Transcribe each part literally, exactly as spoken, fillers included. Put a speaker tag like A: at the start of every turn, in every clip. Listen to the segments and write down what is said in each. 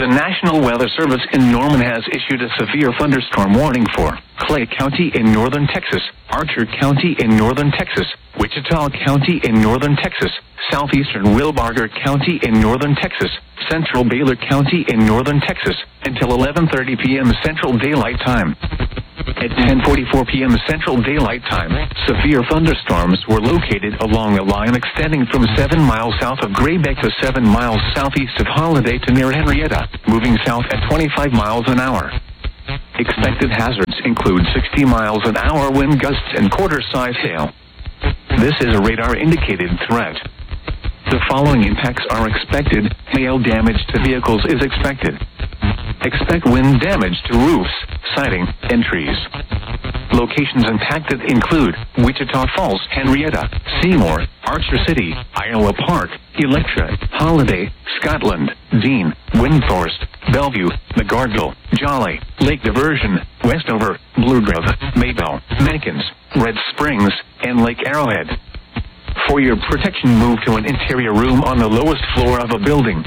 A: The National Weather Service in Norman has issued a severe thunderstorm warning for Clay County in northern Texas, Archer County in northern Texas, Wichita County in northern Texas, southeastern Wilbarger County in northern Texas, central Baylor County in northern Texas, until eleven thirty p.m. Central Daylight Time. At ten forty-four p.m. Central Daylight Time, severe thunderstorms were located along a line extending from seven miles south of Graybeck to seven miles southeast of Holiday to near Henrietta, moving south at twenty-five miles an hour. Expected hazards include sixty miles an hour wind gusts and quarter-size hail. This is a radar-indicated threat. The following impacts are expected. Hail damage to vehicles is expected. Expect wind damage to roofs, siding, and trees. Locations impacted include Wichita Falls, Henrietta, Seymour, Archer City, Iowa Park, Electra, Holiday, Scotland, Dean, Windthorst, Bellevue, McGardville, Jolly, Lake Diversion, Westover, Blue Grove, Maybell, Mankins, Red Springs, and Lake Arrowhead. For your protection, move to an interior room on the lowest floor of a building.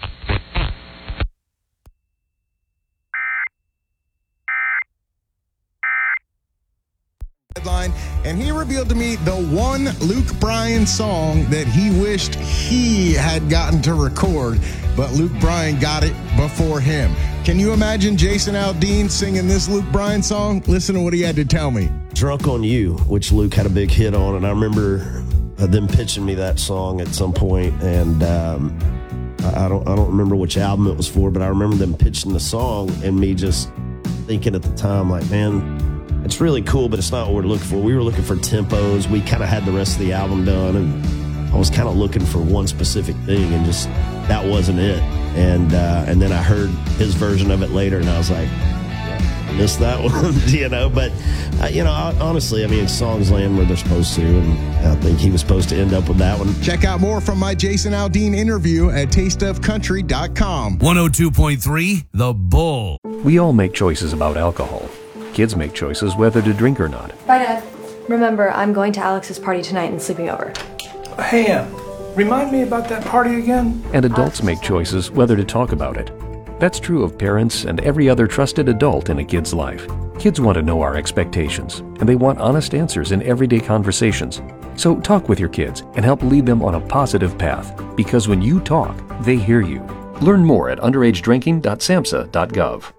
B: And he revealed to me the one Luke Bryan song that he wished he had gotten to record, but Luke Bryan got it before him. Can you imagine Jason Aldean singing this Luke Bryan song? Listen to what he had to tell me.
C: Drunk on You, which Luke had a big hit on, and I remember uh, them pitching me that song at some point, and um, I, I don't I don't remember which album it was for, but I remember them pitching the song and me just thinking at the time, like, man, it's really cool, but it's not what we're looking for. We were looking for tempos. We kind of had the rest of the album done, and I was kind of looking for one specific thing, and just that wasn't it. And uh, and then I heard his version of it later, and I was like, I missed that one, you know. But, uh, you know, honestly, I mean, songs land where they're supposed to, and I think he was supposed to end up with that one.
B: Check out more from my Jason Aldean interview at taste of country dot com.
D: one oh two point three The Bull.
E: We all make choices about alcohol. Kids make choices whether to drink or not.
F: Bye, Dad. Remember, I'm going to Alex's party tonight and sleeping over.
G: Hey, Em, remind me about that party again?
E: And adults make choices whether to talk about it. That's true of parents and every other trusted adult in a kid's life. Kids want to know our expectations, and they want honest answers in everyday conversations. So talk with your kids and help lead them on a positive path, because when you talk, they hear you. Learn more at underage drinking dot samhsa dot gov.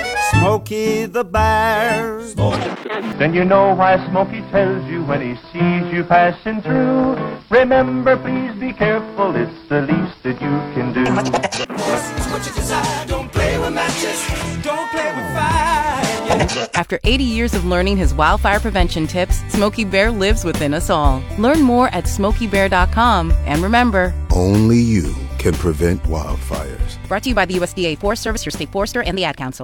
H: Smokey the Bear.
I: Then you know why Smokey tells you when he sees you passing through. Remember, please be careful, it's the least that you can do.
H: What you desire, don't play with matches, don't play with fire.
J: After eighty years of learning his wildfire prevention tips, Smokey Bear lives within us all. Learn more at smokey bear dot com, and remember,
K: only you can prevent wildfires.
J: Brought to you by the U S D A Forest Service, your state forester, and the Ad Council.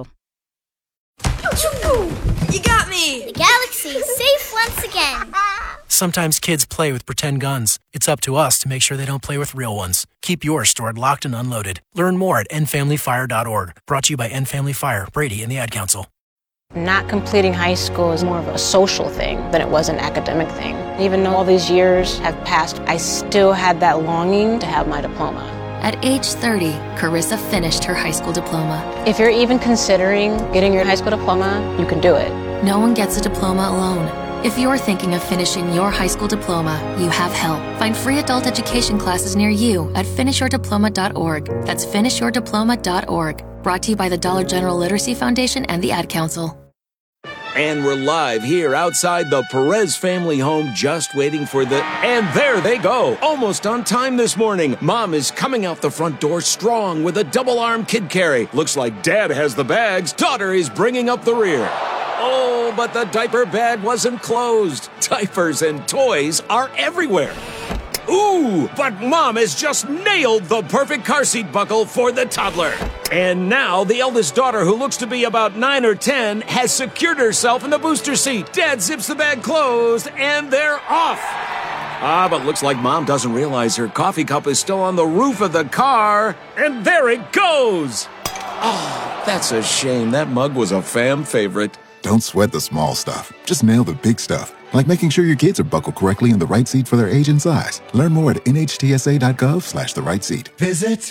L: You got me!
M: The galaxy is safe once again.
N: Sometimes kids play with pretend guns. It's up to us to make sure they don't play with real ones. Keep yours stored locked and unloaded. Learn more at end family fire dot org. Brought to you by End Family Fire, Brady, and the Ad Council.
O: Not completing high school is more of a social thing than it was an academic thing. Even though all these years have passed, I still had that longing to have my diploma.
P: At age thirty, Carissa finished her high school diploma.
O: If you're even considering getting your high school diploma, you can do it.
P: No one gets a diploma alone. If you're thinking of finishing your high school diploma, you have help. Find free adult education classes near you at finish your diploma dot org. That's finish your diploma dot org. Brought to you by the Dollar General Literacy Foundation and the Ad Council.
Q: And we're live here outside the Perez family home, just waiting for the... And there they go! Almost on time this morning. Mom is coming out the front door strong with a double-arm kid carry. Looks like Dad has the bags. Daughter is bringing up the rear. Oh, but the diaper bag wasn't closed. Diapers and toys are everywhere. Ooh, but Mom has just nailed the perfect car seat buckle for the toddler. And now the eldest daughter, who looks to be about nine or ten, has secured herself in the booster seat. Dad zips the bag closed, and they're off. Ah, but looks like Mom doesn't realize her coffee cup is still on the roof of the car. And there it goes. Oh, that's a shame. That mug was a fam favorite.
K: Don't sweat the small stuff. Just nail the big stuff. like making sure your kids are buckled correctly in the right seat for their age and size. Learn more at nhtsa.gov slash the right seat.
L: Visit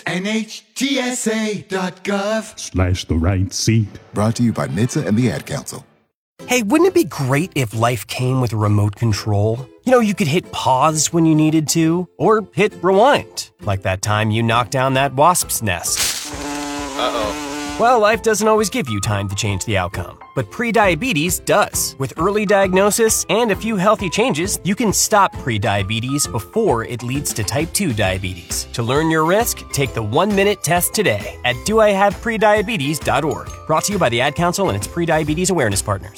L: nhtsa.gov
K: Slash the right seat. Brought to you by N H T S A and the Ad Council.
R: Hey, wouldn't it be great if life came with a remote control? You know, you could hit pause when you needed to, or hit rewind, like that time you knocked down that wasp's nest. Uh-oh. Well, life doesn't always give you time to change the outcome, but prediabetes does. With early diagnosis and a few healthy changes, you can stop prediabetes before it leads to type two diabetes. To learn your risk, take the one-minute test today at do I have prediabetes dot org. Brought to you by the Ad Council and its prediabetes awareness partners.